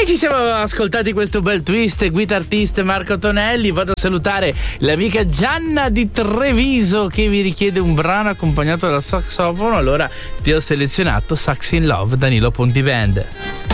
E ci siamo ascoltati questo bel twist, guitartista Marco Tonelli. Vado a salutare l'amica Gianna di Treviso che mi richiede un brano accompagnato dal saxofono. Allora ti ho selezionato Sax in Love, Danilo Ponti Band.